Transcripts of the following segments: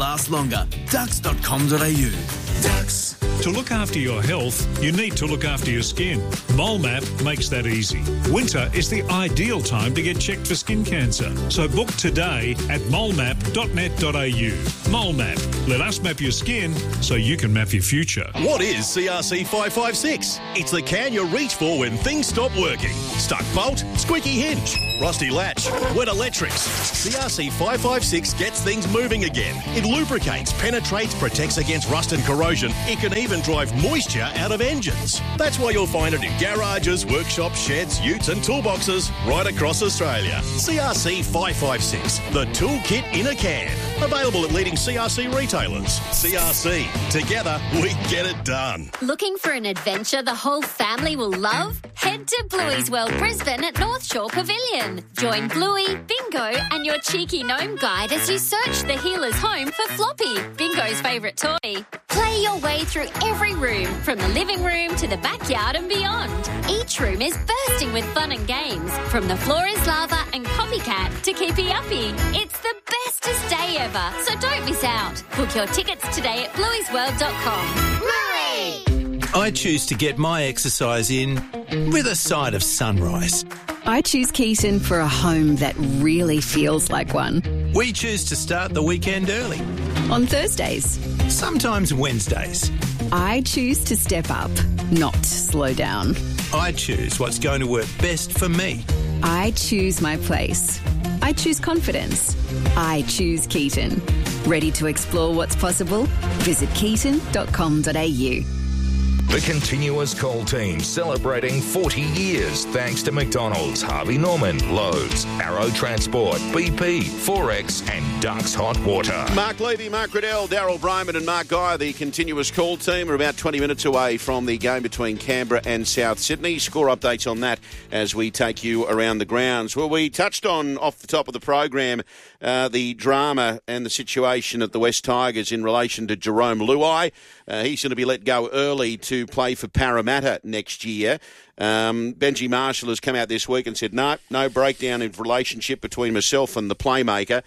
last longer. Dux.com.au. Dux. To look after your health, you need to look after your skin. MoleMap makes that easy. Winter is the ideal time to get checked for skin cancer. So book today at molemap.net.au. MoleMap. Let us map your skin so you can map your future. What is CRC 556? It's the can you reach for when things stop working. Stuck bolt, squeaky hinge, rusty latch, wet electrics. CRC 556 gets things moving again. It lubricates, penetrates, protects against rust and corrosion. It can even drive moisture out of engines. That's why you'll find it in garages, workshops, sheds, utes and toolboxes right across Australia. CRC 556, the toolkit in a can. Available at leading CRC retailers. CRC, together we get it done. Looking for an adventure the whole family will love? Head to Bluey's World Brisbane at North Shore Pavilion. Join Bluey, Bingo and your cheeky gnome guide as you search the healer's home for Floppy, Bingo's favourite toy. Play your way through every room, from the living room to the backyard and beyond. Each room is bursting with fun and games, from the floor is lava and copycat to keepy uppy. It's the bestest day ever, so don't miss out. Book your tickets today at blueysworld.com. Bluey! I choose to get my exercise in with a side of sunrise. I choose Keaton for a home that really feels like one. We choose to start the weekend early. On Thursdays. Sometimes Wednesdays. I choose to step up, not slow down. I choose what's going to work best for me. I choose my place. I choose confidence. I choose Keaton. Ready to explore what's possible? Visit keaton.com.au. The Continuous Call team celebrating 40 years thanks to McDonald's, Harvey Norman, Lowe's, Arrow Transport, BP, Forex and Dux Hot Water. Mark Levy, Mark Riddell, Daryl Bryman and Mark Guy, the Continuous Call team, are about 20 minutes away from the game between Canberra and South Sydney. Score updates on that as we take you around the grounds. Well, we touched on, off the top of the program, the drama and the situation at the West Tigers in relation to Jerome Luai. He's going to be let go early to play for Parramatta next year. Benji Marshall has come out this week and said, no breakdown in relationship between myself and the playmaker.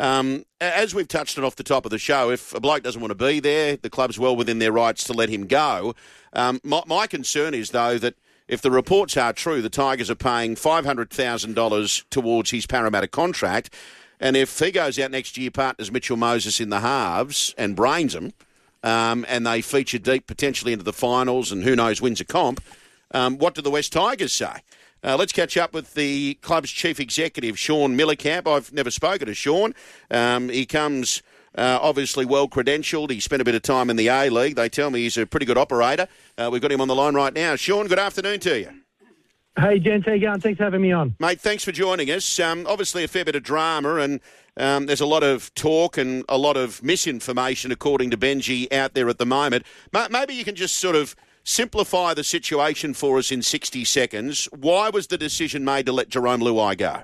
As we've touched on off the top of the show, if a bloke doesn't want to be there, the club's well within their rights to let him go. My concern is, though, that if the reports are true, the Tigers are paying $500,000 towards his Parramatta contract, and if he goes out next year, partners Mitchell Moses in the halves and brains them, and they feature deep potentially into the finals and who knows wins a comp, what do the West Tigers say? Let's catch up with the club's chief executive, Sean Millercamp. I've never spoken to Sean. He comes obviously well-credentialed. He spent a bit of time in the A-League. They tell me he's a pretty good operator. We've got him on the line right now. Sean, good afternoon to you. Hey, gents, how you going? Thanks for having me on. Mate, thanks for joining us. Obviously a fair bit of drama and there's a lot of talk and a lot of misinformation, according to Benji, out there at the moment. Maybe you can just sort of simplify the situation for us in 60 seconds. Why was the decision made to let Jerome Luai go?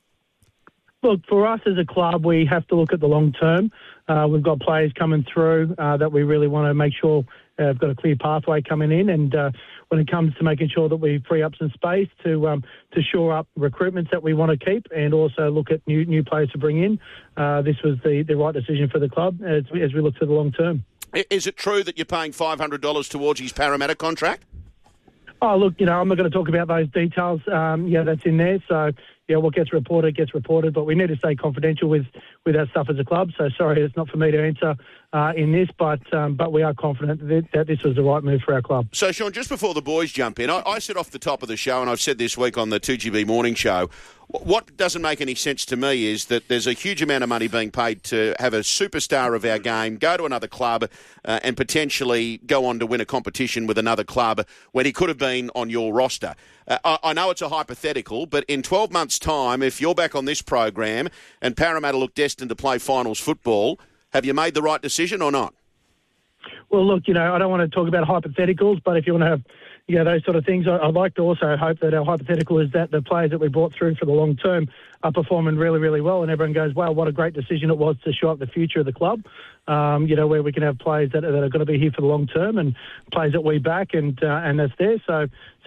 Look, for us as a club, we have to look at the long term. We've got players coming through that we really want to make sure have got a clear pathway coming in, and when it comes to making sure that we free up some space to shore up recruitments that we want to keep, and also look at new players to bring in, this was the right decision for the club as we look to the long term. Is it true that you're paying $500 towards his Parramatta contract? Oh, look, I'm not going to talk about those details. That's in there. So, what gets reported, but we need to stay confidential with that stuff as a club. So, sorry, it's not for me to answer in this, but we are confident that this was the right move for our club. So, Sean, just before the boys jump in, I said off the top of the show, and I've said this week on the 2GB morning show, what doesn't make any sense to me is that there's a huge amount of money being paid to have a superstar of our game go to another club and potentially go on to win a competition with another club when he could have been on your roster. I know it's a hypothetical, but in 12 months' time, if you're back on this program and Parramatta look destined to play finals football, have you made the right decision or not? Well, look, I don't want to talk about hypotheticals, but if you want to have those sort of things, I'd like to also hope that our hypothetical is that the players that we brought through for the long term are performing really, really well, and everyone goes, wow, what a great decision it was to show up the future of the club, where we can have players that are going to be here for the long term and players that we back, and that's there. So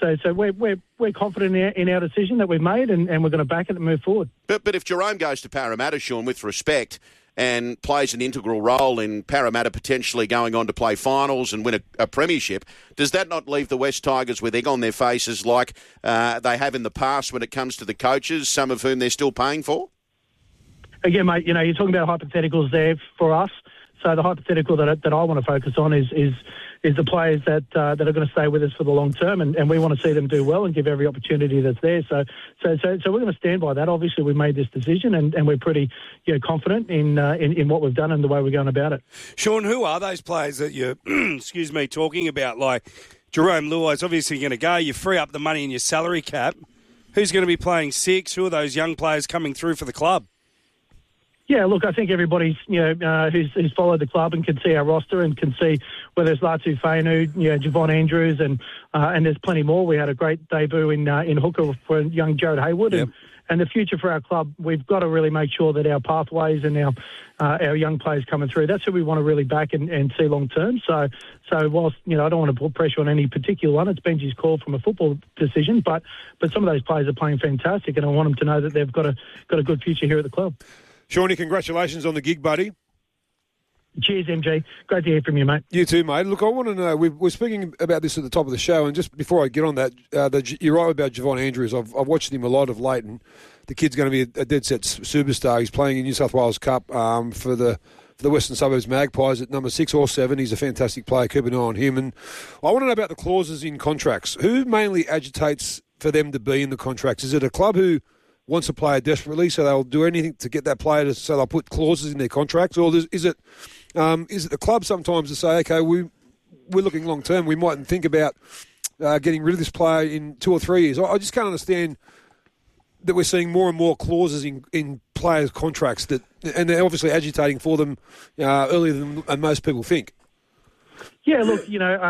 we're confident in our decision that we've made, and we're going to back it and move forward. But if Jerome goes to Parramatta, Sean, with respect, and plays an integral role in Parramatta potentially going on to play finals and win a premiership, does that not leave the West Tigers with egg on their faces like they have in the past when it comes to the coaches, some of whom they're still paying for? Again, mate, you're talking about hypotheticals there for us. So the hypothetical that I want to focus on is the players that are going to stay with us for the long term, and we want to see them do well and give every opportunity that's there. So we're going to stand by that. Obviously, we've made this decision, and we're pretty confident in what we've done and the way we're going about it. Sean, who are those players that you're, talking about? Like Jerome Luai's obviously going to go. You free up the money in your salary cap. Who's going to be playing six? Who are those young players coming through for the club? Yeah, look, I think everybody's who's followed the club and can see our roster and can see whether it's Latu Fainu, Javon Andrews, and there's plenty more. We had a great debut in hooker for young Jared Hayward, yep. and the future for our club. We've got to really make sure that our pathways and our young players coming through. That's who we want to really back and see long term. So whilst I don't want to put pressure on any particular one, it's Benji's call from a football decision, but some of those players are playing fantastic, and I want them to know that they've got a good future here at the club. Shawnee, congratulations on the gig, buddy. Cheers, MG. Great to hear from you, mate. You too, mate. Look, I want to know, we're speaking about this at the top of the show, and just before I get on that, you're right about Javon Andrews. I've watched him a lot of late, and the kid's going to be a dead-set superstar. He's playing in New South Wales Cup for the Western Suburbs Magpies at number 6 or 7. He's a fantastic player. Keep an eye on him. And I want to know about the clauses in contracts. Who mainly agitates for them to be in the contracts? Is it a club who wants a player desperately, so they'll do anything to get that player, so they'll put clauses in their contracts? Or is it the club sometimes to say, okay, we're looking long term, we mightn't think about getting rid of this player in 2 or 3 years? I just can't understand that we're seeing more and more clauses in players' contracts and they're obviously agitating for them earlier than most people think. Yeah, look,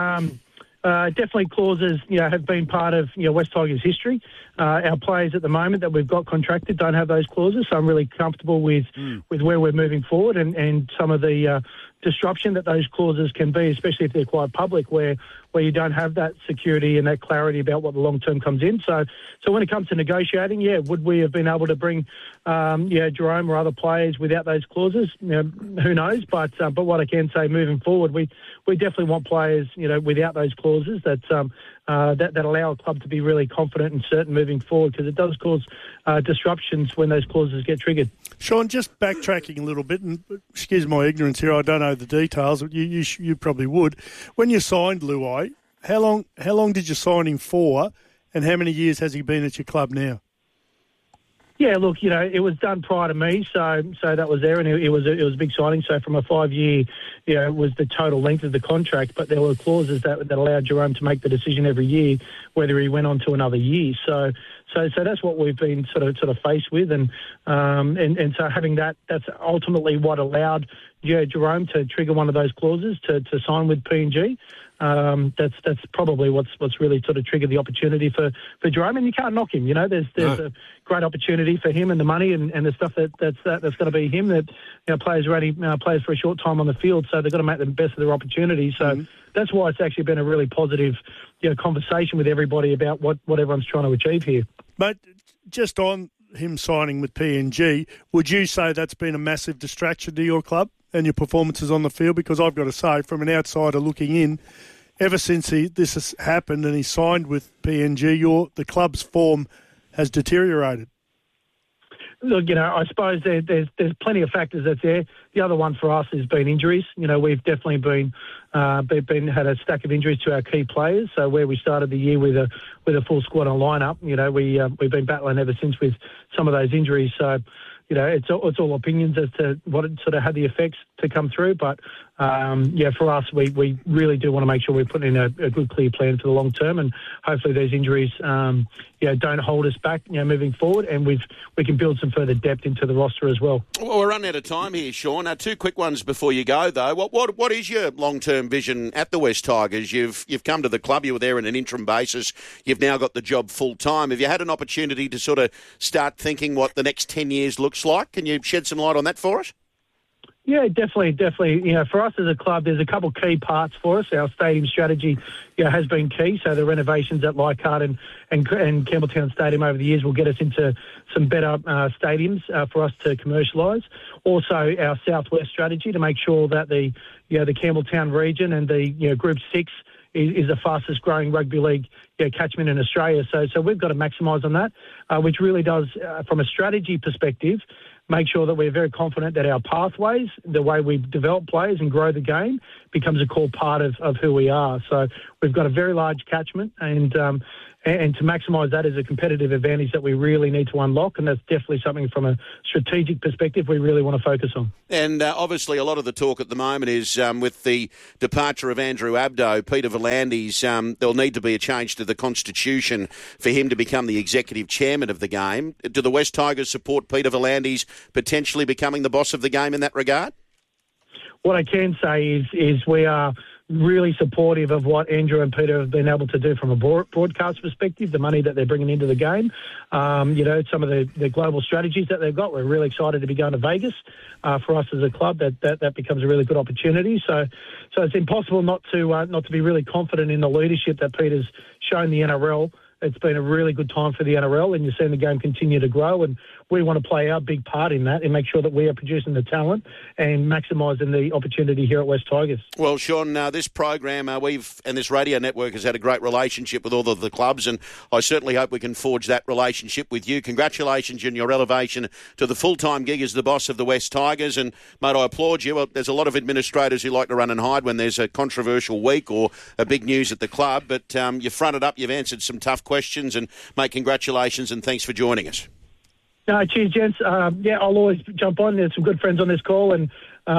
definitely clauses, have been part of West Tigers' history. Our players at the moment that we've got contracted don't have those clauses, so I'm really comfortable with where we're moving forward and some of the disruption that those clauses can be, especially if they're quite public, where you don't have that security and that clarity about what the long term comes in. So when it comes to negotiating, would we have been able to bring Jerome or other players without those clauses? Who knows? But what I can say moving forward, we definitely want players without those clauses that allow a club to be really confident and certain moving forward, because it does cause disruptions when those clauses get triggered. Sean, just backtracking a little bit, and excuse my ignorance here, I don't know the details, but you probably would. When you signed Luai, how long did you sign him for, and how many years has he been at your club now? Yeah, look, it was done prior to me, so that was there, and it was a big signing. So from a 5-year, it was the total length of the contract, but there were clauses that allowed Jerome to make the decision every year whether he went on to another year. So that's what we've been sort of faced with, and so having that's ultimately what allowed Jerome to trigger one of those clauses to sign with PNG. That's probably what's really sort of triggered the opportunity for Jerome, and you can't knock him. There's a great opportunity for him and the money and the stuff that's going to be him. That players are only players for a short time on the field, so they've got to make the best of their opportunity. So that's why it's actually been a really positive conversation with everybody about what everyone's trying to achieve here. But just on him signing with PNG, would you say that's been a massive distraction to your club and your performances on the field? Because I've got to say, from an outsider looking in, ever since this has happened and he signed with PNG, the club's form has deteriorated. Look, I suppose there's plenty of factors that's there. The other one for us has been injuries. We've definitely been had a stack of injuries to our key players. So where we started the year with a full squad on lineup, we've been battling ever since with some of those injuries. So it's all opinions as to what it sort of had the effects to come through. But for us, we really do want to make sure we're putting in a good, clear plan for the long term, and hopefully those injuries don't hold us back moving forward, and we can build some further depth into the roster as well. Well, we're running out of time here, Sean. 2 quick ones before you go, though. What is your long-term vision at the West Tigers? You've come to the club. You were there on an interim basis. You've now got the job full-time. Have you had an opportunity to sort of start thinking what the next 10 years looks like? Can you shed some light on that for us? Yeah, definitely. You know, for us as a club, there's a couple key parts for us. Our stadium strategy, has been key. So the renovations at Leichhardt and Campbelltown Stadium over the years will get us into some better stadiums for us to commercialise. Also, our Southwest strategy to make sure that the Campbelltown region and the Group 6 is the fastest growing rugby league catchment in Australia. So we've got to maximise on that, which really does, from a strategy perspective, make sure that we're very confident that our pathways, the way we develop players and grow the game, becomes a core part of who we are. So we've got a very large catchment, and to maximise that is a competitive advantage that we really need to unlock, and that's definitely something from a strategic perspective we really want to focus on. And obviously a lot of the talk at the moment is with the departure of Andrew Abdo, Peter V'landys, there'll need to be a change to the constitution for him to become the executive chairman of the game. Do the West Tigers support Peter V'landys potentially becoming the boss of the game in that regard? What I can say is we are really supportive of what Andrew and Peter have been able to do from a broadcast perspective, the money that they're bringing into the game, some of the global strategies that they've got. We're really excited to be going to Vegas for us as a club. That becomes a really good opportunity. So it's impossible not to be really confident in the leadership that Peter's shown the NRL. It's been a really good time for the NRL, and you're seeing the game continue to grow, and we want to play our big part in that and make sure that we are producing the talent and maximising the opportunity here at West Tigers. Well, Sean, this program, and this radio network has had a great relationship with all of the clubs, and I certainly hope we can forge that relationship with you. Congratulations on your elevation to the full-time gig as the boss of the West Tigers, and, mate, I applaud you. Well, there's a lot of administrators who like to run and hide when there's a controversial week or a big news at the club, but you fronted up, you've answered some tough questions, and, mate, congratulations and thanks for joining us. No, cheers, gents. I'll always jump on. There's some good friends on this call, and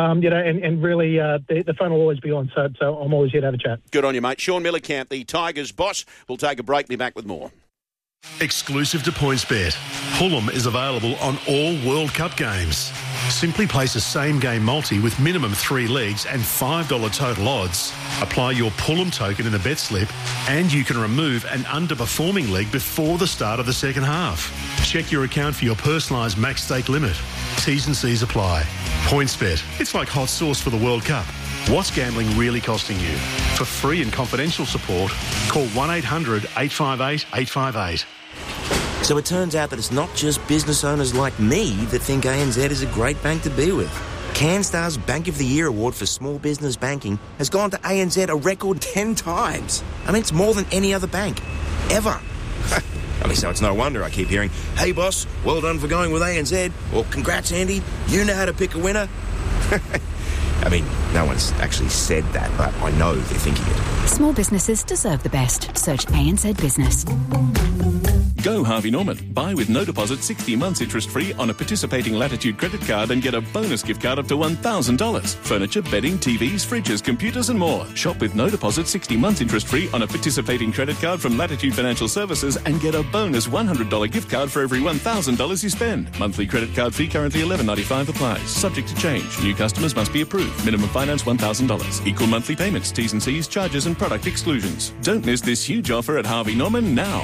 really the phone will always be on. So I'm always here to have a chat. Good on you, mate. Sean Millercamp, the Tigers boss. We'll take a break. Be back with more. Exclusive to PointsBet, Pullum is available on all World Cup games. Simply place a same-game multi with minimum 3 legs and $5 total odds. Apply your Pullum token in the bet slip, and you can remove an underperforming leg before the start of the second half. Check your account for your personalised max stake limit. T's and C's apply. PointsBet, it's like hot sauce for the World Cup. What's gambling really costing you? For free and confidential support, call 1-800-858-858. So it turns out that it's not just business owners like me that think ANZ is a great bank to be with. CanStar's Bank of the Year award for small business banking has gone to ANZ a record 10 times. I mean, it's more than any other bank, ever. So it's no wonder I keep hearing, "Hey boss, well done for going with ANZ," or "Congrats Andy, you know how to pick a winner." No one's actually said that, but I know they're thinking it. Small businesses deserve the best. Search ANZ Business. Go Harvey Norman. Buy with no deposit 60 months interest-free on a participating Latitude credit card and get a bonus gift card up to $1,000. Furniture, bedding, TVs, fridges, computers and more. Shop with no deposit 60 months interest-free on a participating credit card from Latitude Financial Services and get a bonus $100 gift card for every $1,000 you spend. Monthly credit card fee currently $11.95 applies. Subject to change. New customers must be approved. Minimum finance $1,000. Equal monthly payments, T's and C's, charges and product exclusions. Don't miss this huge offer at Harvey Norman now.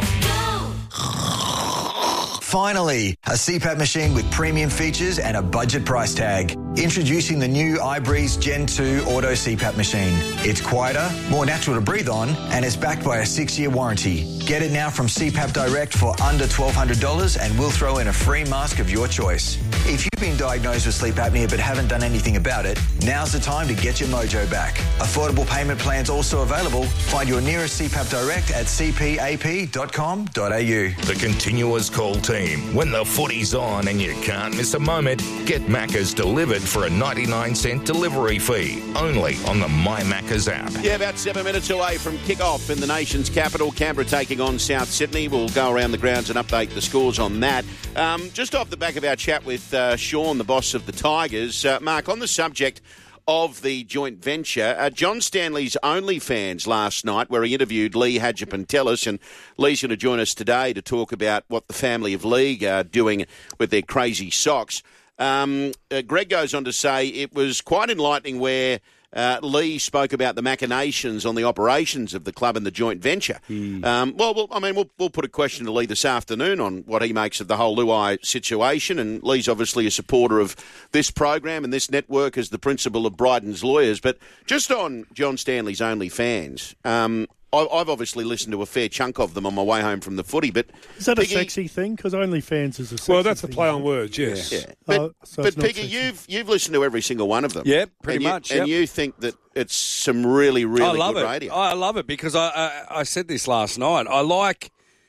Finally, a CPAP machine with premium features and a budget price tag. Introducing the new iBreeze Gen 2 Auto CPAP machine. It's quieter, more natural to breathe on, and it's backed by a 6-year warranty. Get it now from CPAP Direct for under $1,200 and we'll throw in a free mask of your choice. If you've been diagnosed with sleep apnea but haven't done anything about it, now's the time to get your mojo back. Affordable payment plans also available. Find your nearest CPAP Direct at cpap.com.au. The Continuous Call team. When the footy's on and you can't miss a moment, get Macca's delivered for a 99-cent delivery fee. Only on the My Macca's app. Yeah, about 7 minutes away from kick-off in the nation's capital. Canberra taking on South Sydney. We'll go around the grounds and update the scores on that. Just off the back of our chat with Sean, the boss of the Tigers, Mark, on the subject of the joint venture, John Stanley's OnlyFans last night, where he interviewed Lee Hadjipantelis, and Lee's going to join us today to talk about what the family of League are doing with their crazy socks. Greg goes on to say it was quite enlightening where Lee spoke about the machinations on the operations of the club and the joint venture. We'll put a question to Lee this afternoon on what he makes of the whole Luai situation, and Lee's obviously a supporter of this program and this network as the principal of Bryden's Lawyers. But just on John Stanley's OnlyFans, I've obviously listened to a fair chunk of them on my way home from the footy, but... Is that a sexy thing? Because OnlyFans is a sexy Well, that's thing. the play on words, yes. Yeah. But Piggy, you've listened to every single one of them. Yeah, pretty much. And you think that it's some really, really good radio. I love it because I said this last night. I like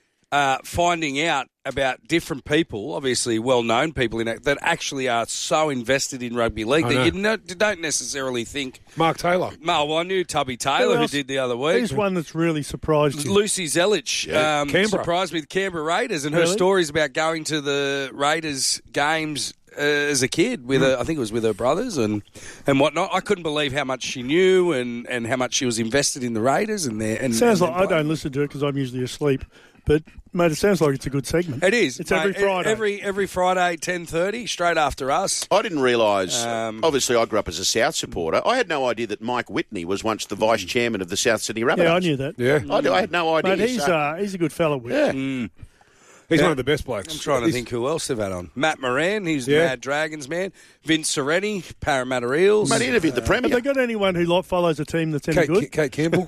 finding out about different people, obviously well-known people that actually are so invested in rugby league that you don't necessarily think... Mark Taylor. No, well, I knew Tubby Taylor, who did the other week. Who's one that's really surprised you? Lucy Zelich surprised me with Canberra Raiders and her stories about going to the Raiders games as a kid with I think it was with her brothers and whatnot. I couldn't believe how much she knew and how much she was invested in the Raiders. Sounds like I don't listen to it because I'm usually asleep. But, mate, it sounds like it's a good segment. It is. It's every Friday. Every Friday, 10:30, straight after us. I didn't realise, obviously I grew up as a South supporter. I had no idea that Mike Whitney was once the vice chairman of the South Sydney Rabbitohs. Yeah, I knew that. Yeah. I had no idea. Mate, he's a good fella, Whit. Yeah. He's one of the best blokes. I'm trying to think who else they've had on. Matt Moran, he's the Mad Dragons man. Vince Sereni, Parramatta Eels. Mate, he interviewed the Premier. Have they got anyone who follows a team that's any good? Kate Campbell.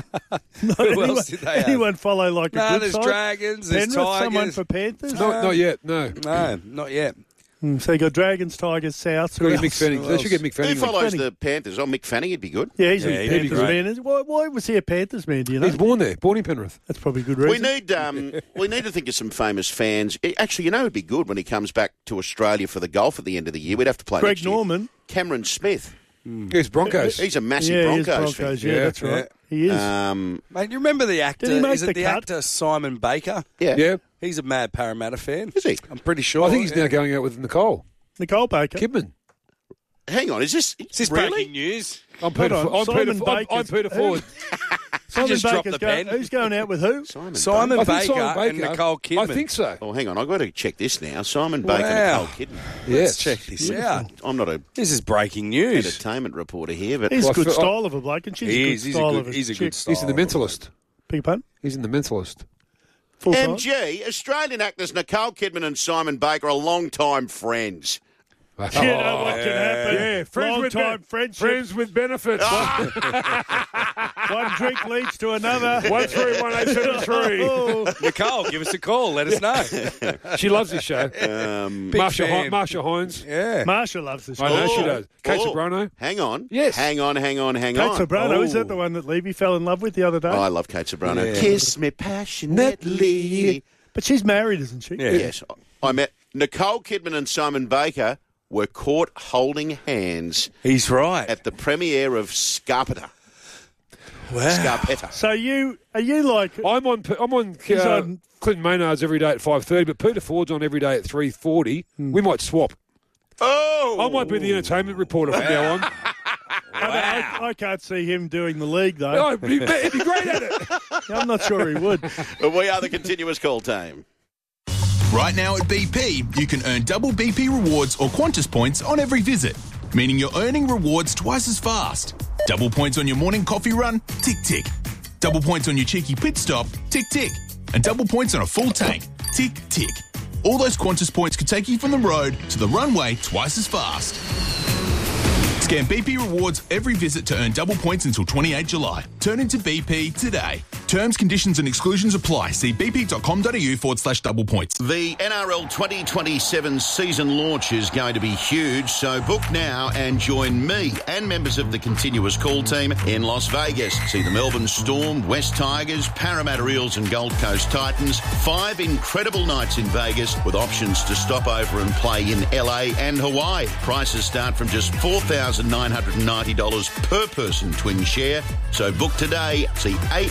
Who else did they have? Anyone follow like a good there's side? Dragons, there's Penrith, Tigers. someone for Panthers? Not yet, no. No, not yet. So you got Dragons, Tigers, South. Mick Fanning. They should get Mick Fanning. Who follows the Panthers? Oh, Mick Fanning, he'd be good. Yeah, he's a Panthers man. Why was he a Panthers man, do you know? He's born there, born in Penrith. That's probably a good reason. We need to think of some famous fans. Actually, it'd be good when he comes back to Australia for the golf at the end of the year. We'd have to play Greg Norman. Cameron Smith. He's Broncos. He's a massive Broncos fan. Yeah, that's right. He is. Mate, you remember the actor? Did he make is it the cut? actor Simon Baker? Yeah. He's a mad Parramatta fan. Is he? I'm pretty sure. I think he's now going out with Nicole Baker. Kidman. Hang on, is this really? breaking news? I'm Peter Ford. Simon just dropped Baker's the pen. Who's going out with who? Simon Baker and Nicole Kidman. I think so. Oh, hang on, I've got to check this now. Simon Baker and Nicole Kidman. Let's check this out. I'm not a This is breaking news. entertainment reporter here, but He's a good style of a bloke, and she's a good style of a He's a chick. good style. He's in The Mentalist. Beg your pardon? He's in The Mentalist. Full time? MG, Australian actors Nicole Kidman and Simon Baker are long-time friends. You know what can happen. Yeah, Long-time friendship. Friends with benefits. One drink leads to another. 131873. Nicole, give us a call. Let us know. She loves this show. Marsha Hines. Yeah. Marsha loves this. I know she Oh. does. Kate Sobrano. Hang on. Yes. Hang on. Kate Sobrano, is that the one that Levy fell in love with the other day? Oh, I love Kate Sobrano. Yeah. Kiss me passionately. But she's married, isn't she? Yeah. Yes. I met Nicole Kidman and Simon Baker were caught holding hands He's right. at the premiere of Scarpetta. Wow. Scarpetta. So are you like... I'm on Clinton Maynard's every day at 5:30, but Peter Ford's on every day at 3:40. We might swap. Oh! I might be the entertainment reporter from now on. I can't see him doing the league, though. No, he'd be great at it. I'm not sure he would. But we are the continuous call team. Right now at BP, you can earn double BP rewards or Qantas points on every visit, meaning you're earning rewards twice as fast. Double points on your morning coffee run? Tick, tick. Double points on your cheeky pit stop? Tick, tick. And double points on a full tank? Tick, tick. All those Qantas points could take you from the road to the runway twice as fast. Scan BP rewards every visit to earn double points until 28 July. Turn into BP today. Terms, conditions and exclusions apply. See bp.com.au/double points. The NRL 2027 season launch is going to be huge, so book now and join me and members of the continuous call team in Las Vegas. See the Melbourne Storm, West Tigers, Parramatta Eels and Gold Coast Titans. 5 incredible nights in Vegas with options to stop over and play in LA and Hawaii. Prices start from just $4,990 per person twin share. So book today. See AST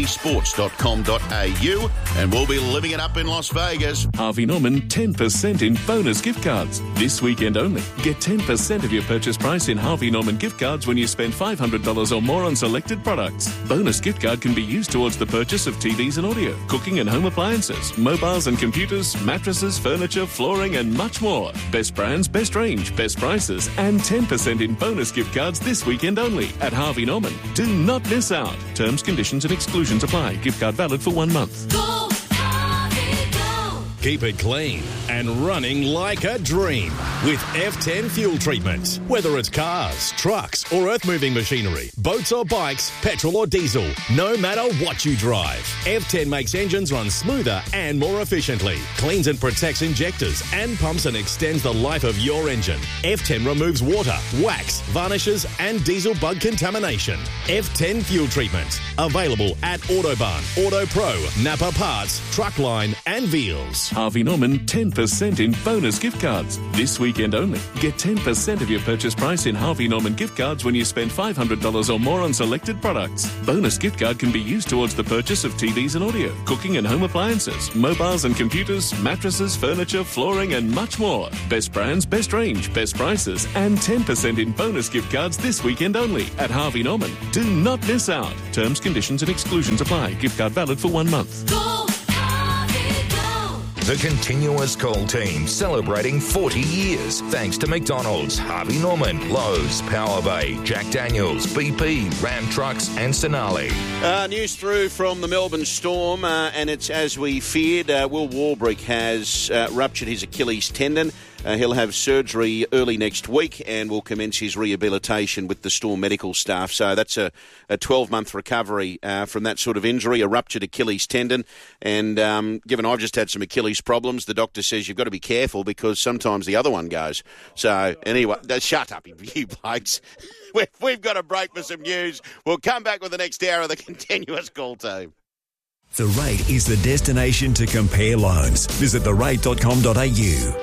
harveysports.com.au, and we'll be living it up in Las Vegas. Harvey Norman 10% in bonus gift cards. This weekend only. Get 10% of your purchase price in Harvey Norman gift cards when you spend $500 or more on selected products. Bonus gift card can be used towards the purchase of TVs and audio, cooking and home appliances, mobiles and computers, mattresses, furniture, flooring and much more. Best brands, best range, best prices and 10% in bonus gift cards this weekend only at Harvey Norman. Do not miss out. Terms, conditions and exclusions apply. Gift card valid for 1 month. Go, Harvey, go. Keep it clean and running like a dream with F10 fuel treatment. Whether it's cars, trucks or earth-moving machinery, boats or bikes, petrol or diesel, no matter what you drive, F10 makes engines run smoother and more efficiently, cleans and protects injectors and pumps and extends the life of your engine. F10 removes water, wax, varnishes and diesel bug contamination. F10 fuel treatment. Available at Autobahn, Auto Pro, Napa Parts, Truckline and Veals. Harvey Norman 10% in bonus gift cards. This weekend only. Get 10% of your purchase price in Harvey Norman gift cards when you spend $500 or more on selected products. Bonus gift card can be used towards the purchase of TVs and audio, cooking and home appliances, mobiles and computers, mattresses, furniture, flooring and much more. Best brands, best range, best prices and 10% in bonus gift cards this weekend only at Harvey Norman. Do not miss out. Terms, conditions and exclusions apply. Gift card valid for 1 month. Go, Harvey, go. The continuous call team celebrating 40 years thanks to McDonald's, Harvey Norman, Lowe's, Power Bay, Jack Daniels, BP, Ram Trucks and Sonali. News through from the Melbourne Storm, and it's as we feared. Will Warbrick has ruptured his Achilles tendon. He'll have surgery early next week and will commence his rehabilitation with the Storm medical staff. So that's a 12-month recovery from that sort of injury, a ruptured Achilles tendon. And given I've just had some Achilles problems, the doctor says you've got to be careful because sometimes the other one goes. So anyway, shut up, you blokes. We've got a break for some news. We'll come back with the next hour of the continuous call team. The Rate is the destination to compare loans. Visit therate.com.au.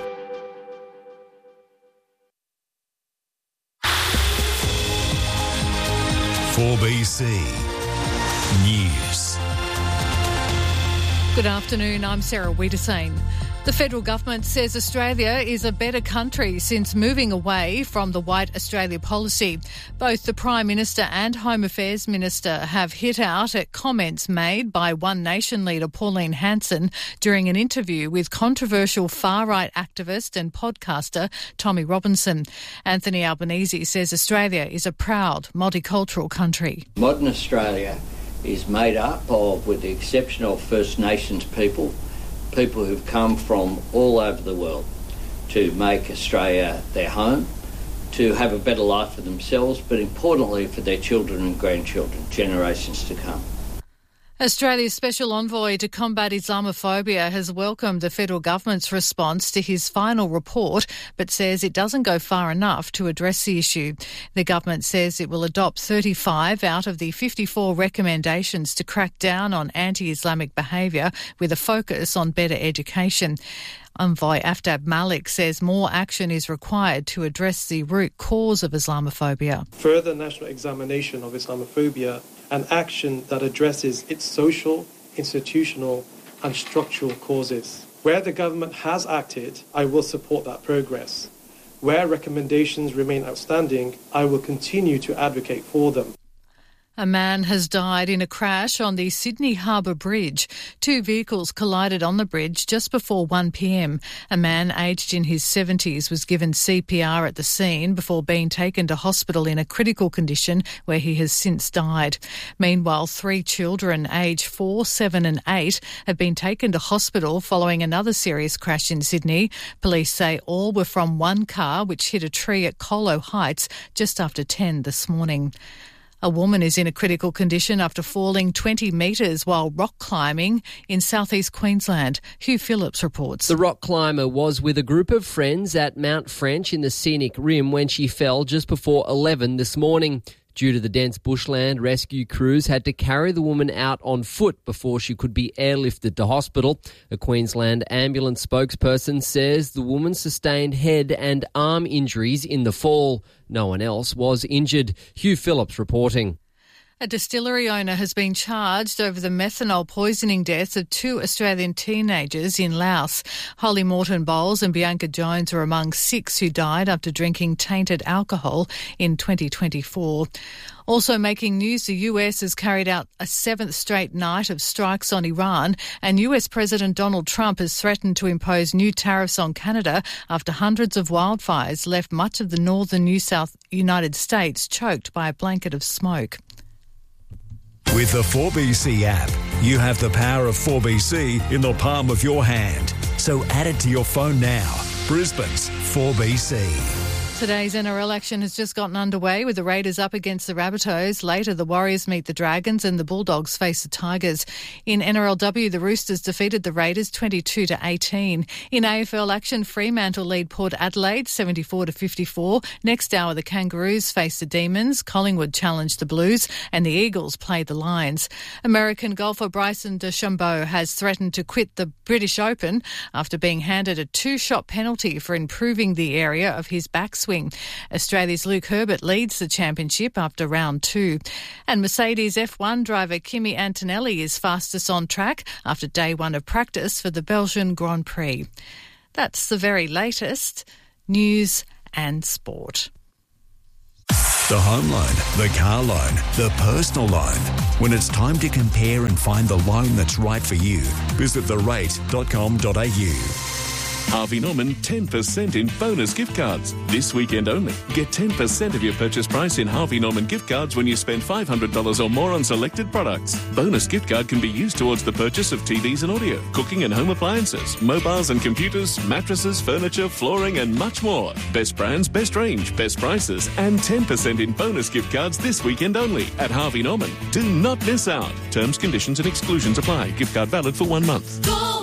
4BC News. Good afternoon, I'm Sarah Wiedersane. The federal government says Australia is a better country since moving away from the White Australia policy. Both the Prime Minister and Home Affairs Minister have hit out at comments made by One Nation leader Pauline Hanson during an interview with controversial far-right activist and podcaster Tommy Robinson. Anthony Albanese says Australia is a proud multicultural country. Modern Australia is made up of, with the exception of First Nations people who've come from all over the world to make Australia their home, to have a better life for themselves, but importantly for their children and grandchildren, generations to come. Australia's Special Envoy to Combat Islamophobia has welcomed the federal government's response to his final report, but says it doesn't go far enough to address the issue. The government says it will adopt 35 out of the 54 recommendations to crack down on anti-Islamic behaviour with a focus on better education. Envoy Aftab Malik says more action is required to address the root cause of Islamophobia. Further national examination of Islamophobia and action that addresses its social, institutional and structural causes. Where the government has acted, I will support that progress. Where recommendations remain outstanding, I will continue to advocate for them. A man has died in a crash on the Sydney Harbour Bridge. Two vehicles collided on the bridge just before 1 p.m. A man aged in his 70s was given CPR at the scene before being taken to hospital in a critical condition where he has since died. Meanwhile, 3 children aged 4, 7 and 8 have been taken to hospital following another serious crash in Sydney. Police say all were from one car which hit a tree at Colo Heights just after 10 this morning. A woman is in a critical condition after falling 20 metres while rock climbing in southeast Queensland. Hugh Phillips reports. The rock climber was with a group of friends at Mount French in the Scenic Rim when she fell just before 11 this morning. Due to the dense bushland, rescue crews had to carry the woman out on foot before she could be airlifted to hospital. A Queensland ambulance spokesperson says the woman sustained head and arm injuries in the fall. No one else was injured. Hugh Phillips reporting. A distillery owner has been charged over the methanol poisoning deaths of 2 Australian teenagers in Laos. Holly Morton Bowles and Bianca Jones are among 6 who died after drinking tainted alcohol in 2024. Also making news, the US has carried out a 7th straight night of strikes on Iran, and US President Donald Trump has threatened to impose new tariffs on Canada after hundreds of wildfires left much of the northern United States choked by a blanket of smoke. With the 4BC app, you have the power of 4BC in the palm of your hand. So add it to your phone now. Brisbane's 4BC. Today's NRL action has just gotten underway with the Raiders up against the Rabbitohs. Later, the Warriors meet the Dragons and the Bulldogs face the Tigers. In NRLW, the Roosters defeated the Raiders 22-18. In AFL action, Fremantle lead Port Adelaide 74-54. Next hour, the Kangaroos face the Demons. Collingwood challenged the Blues and the Eagles played the Lions. American golfer Bryson DeChambeau has threatened to quit the British Open after being handed a 2-shot penalty for improving the area of his backswing. Australia's Luke Herbert leads the championship after round 2. And Mercedes F1 driver Kimi Antonelli is fastest on track after day 1 of practice for the Belgian Grand Prix. That's the very latest news and sport. The home loan, the car loan, the personal loan. When it's time to compare and find the loan that's right for you, visit therate.com.au. Harvey Norman 10% in bonus gift cards. This weekend only. Get 10% of your purchase price in Harvey Norman gift cards when you spend $500 or more on selected products. Bonus gift card can be used towards the purchase of TVs and audio, cooking and home appliances, mobiles and computers, mattresses, furniture, flooring and much more. Best brands, best range, best prices and 10% in bonus gift cards this weekend only at Harvey Norman. Do not miss out. Terms, conditions and exclusions apply. Gift card valid for 1 month.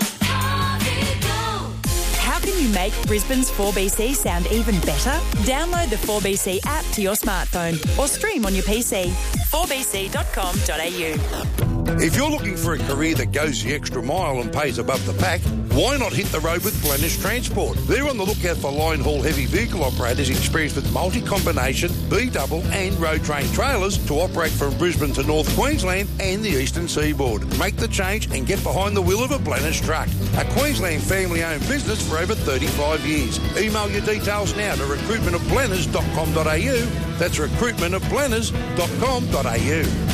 You make Brisbane's 4BC sound even better? Download the 4BC app to your smartphone or stream on your PC. 4bc.com.au. If you're looking for a career that goes the extra mile and pays above the pack, why not hit the road with Blennish Transport? They're on the lookout for line haul heavy vehicle operators experienced with multi-combination, B-double and road train trailers to operate from Brisbane to North Queensland and the eastern seaboard. Make the change and get behind the wheel of a Blennish truck. A Queensland family-owned business for over 35 years. Email your details now to recruitmentofblenners.com.au. That's recruitmentofblenners.com.au.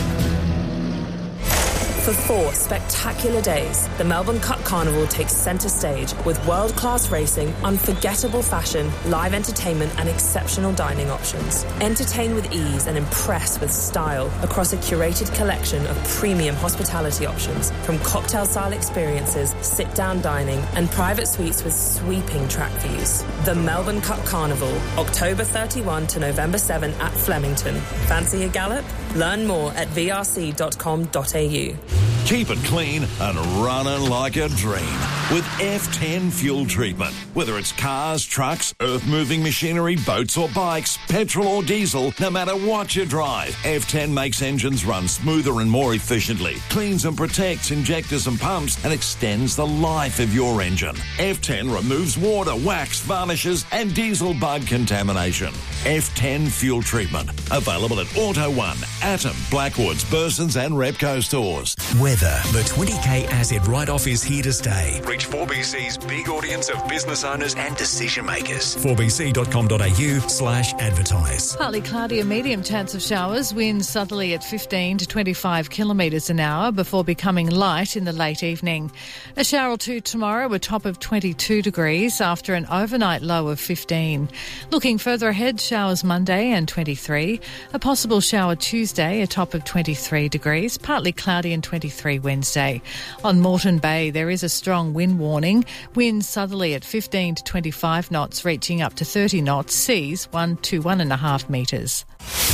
For 4 spectacular days, the Melbourne Cup Carnival takes centre stage with world-class racing, unforgettable fashion, live entertainment and exceptional dining options. Entertain with ease and impress with style across a curated collection of premium hospitality options, from cocktail-style experiences, sit-down dining and private suites with sweeping track views. The Melbourne Cup Carnival, October 31 to November 7 at Flemington. Fancy a gallop? Learn more at vrc.com.au. Keep it clean and running like a dream with F10 fuel treatment. Whether it's cars, trucks, earth-moving machinery, boats or bikes, petrol or diesel, no matter what you drive, F10 makes engines run smoother and more efficiently, cleans and protects injectors and pumps, and extends the life of your engine. F10 removes water, wax, varnishes and diesel bug contamination. F10 fuel treatment. Available at Auto One, Atom, Blackwoods, Bursons and Repco stores. Weather. The 20k asset write-off is here to stay. Reach 4BC's big audience of business owners and decision makers. 4bc.com.au/advertise. Partly cloudy, a medium chance of showers. Winds southerly at 15 to 25 kilometres an hour before becoming light in the late evening. A shower or two tomorrow, a top of 22 degrees after an overnight low of 15. Looking further ahead, showers Monday and 23. A possible shower Tuesday, a top of 23 degrees. Partly cloudy and 23 Wednesday. On Moreton Bay, there is a strong wind warning. Winds southerly at 15 to 25 knots, reaching up to 30 knots. Seas 1 to 1.5 metres.